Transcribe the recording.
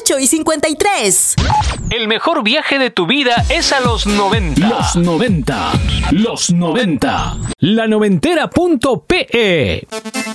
8:53. El mejor viaje de tu vida es a los 90. Los 90. Los 90. La noventera.pe